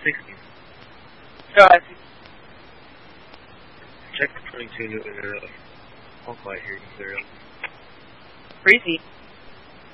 60s. Oh, I see. Check the 22 Newton. All quiet here. There. Breezy.